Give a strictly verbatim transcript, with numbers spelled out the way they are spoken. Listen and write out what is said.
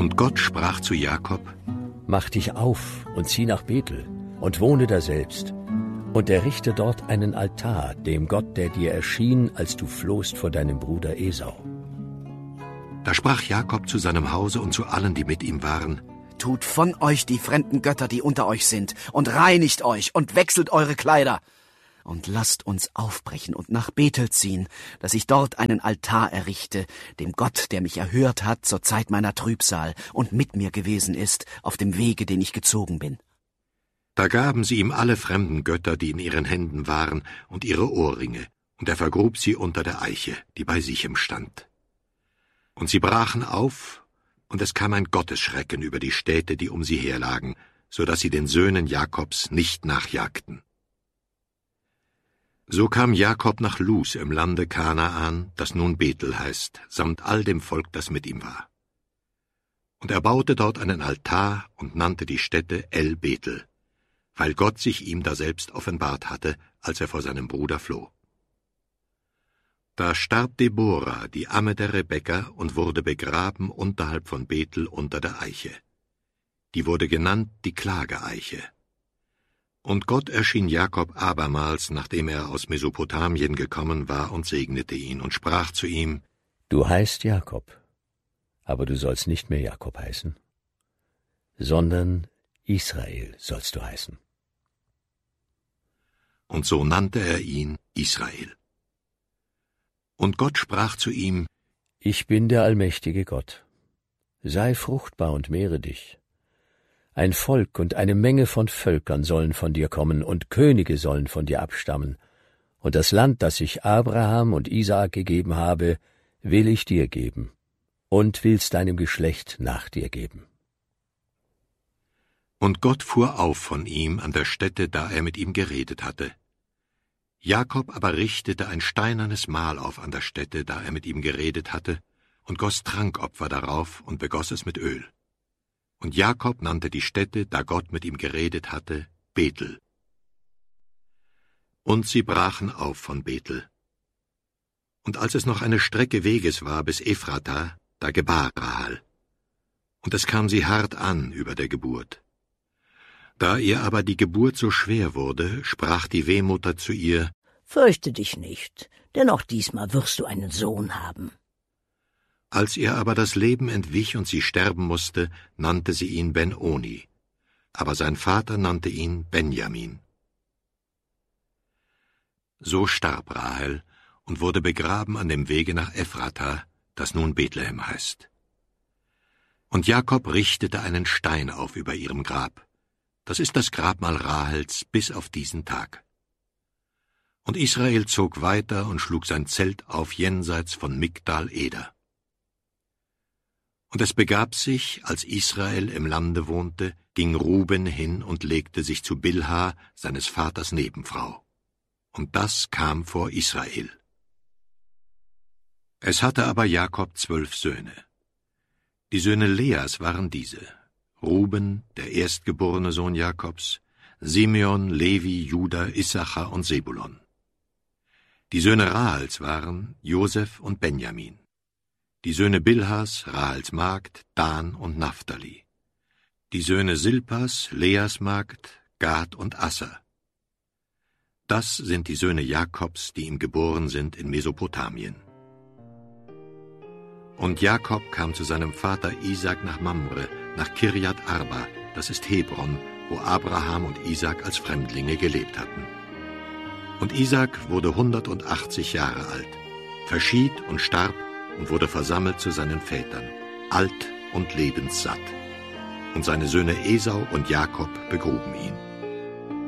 Und Gott sprach zu Jakob: Mach dich auf und zieh nach Bethel und wohne daselbst und errichte dort einen Altar dem Gott, der dir erschien, als du flohst vor deinem Bruder Esau. Da sprach Jakob zu seinem Hause und zu allen, die mit ihm waren: Tut von euch die fremden Götter, die unter euch sind, und reinigt euch und wechselt eure Kleider. Und lasst uns aufbrechen und nach Bethel ziehen, dass ich dort einen Altar errichte, dem Gott, der mich erhört hat zur Zeit meiner Trübsal und mit mir gewesen ist, auf dem Wege, den ich gezogen bin. Da gaben sie ihm alle fremden Götter, die in ihren Händen waren, und ihre Ohrringe, und er vergrub sie unter der Eiche, die bei Sichem stand. Und sie brachen auf, und es kam ein Gottesschrecken über die Städte, die um sie herlagen, so dass sie den Söhnen Jakobs nicht nachjagten. So kam Jakob nach Luz im Lande Kanaan, das nun Bethel heißt, samt all dem Volk, das mit ihm war. Und er baute dort einen Altar und nannte die Stätte El Bethel, weil Gott sich ihm daselbst offenbart hatte, als er vor seinem Bruder floh. Da starb Deborah, die Amme der Rebekka, und wurde begraben unterhalb von Bethel unter der Eiche. Die wurde genannt die Klageeiche. Und Gott erschien Jakob abermals, nachdem er aus Mesopotamien gekommen war, und segnete ihn und sprach zu ihm: Du heißt Jakob, aber du sollst nicht mehr Jakob heißen, sondern Israel sollst du heißen. Und so nannte er ihn Israel. Und Gott sprach zu ihm: Ich bin der allmächtige Gott. Sei fruchtbar und mehre dich. Ein Volk und eine Menge von Völkern sollen von dir kommen, und Könige sollen von dir abstammen. Und das Land, das ich Abraham und Isaak gegeben habe, will ich dir geben, und will's deinem Geschlecht nach dir geben. Und Gott fuhr auf von ihm an der Stätte, da er mit ihm geredet hatte. Jakob aber richtete ein steinernes Mahl auf an der Stätte, da er mit ihm geredet hatte, und goss Trankopfer darauf und begoss es mit Öl. Und Jakob nannte die Stätte, da Gott mit ihm geredet hatte, Bethel. Und sie brachen auf von Bethel. Und als es noch eine Strecke Weges war bis Ephrata, da gebar Rahel. Und es kam sie hart an über der Geburt. Da ihr aber die Geburt so schwer wurde, sprach die Wehmutter zu ihr: Fürchte dich nicht, denn auch diesmal wirst du einen Sohn haben. Als ihr aber das Leben entwich und sie sterben musste, nannte sie ihn Ben-Oni, aber sein Vater nannte ihn Benjamin. So starb Rahel und wurde begraben an dem Wege nach Ephrata, das nun Bethlehem heißt. Und Jakob richtete einen Stein auf über ihrem Grab. Das ist das Grabmal Rahels bis auf diesen Tag. Und Israel zog weiter und schlug sein Zelt auf jenseits von Migdal Eder. Und es begab sich, als Israel im Lande wohnte, ging Ruben hin und legte sich zu Bilha, seines Vaters Nebenfrau. Und das kam vor Israel. Es hatte aber Jakob zwölf Söhne. Die Söhne Leas waren diese: Ruben, der erstgeborene Sohn Jakobs, Simeon, Levi, Juda, Issachar und Sebulon. Die Söhne Rahels waren Josef und Benjamin. Die Söhne Bilhas, Rahels Magd, Dan und Naphtali. Die Söhne Silpas, Leas Magd, Gad und Asser. Das sind die Söhne Jakobs, die ihm geboren sind in Mesopotamien. Und Jakob kam zu seinem Vater Isaak nach Mamre, nach Kirjat Arba, das ist Hebron, wo Abraham und Isaak als Fremdlinge gelebt hatten. Und Isaak wurde hundertachtzig Jahre alt, verschied und starb und wurde versammelt zu seinen Vätern, alt und lebenssatt. Und seine Söhne Esau und Jakob begruben ihn.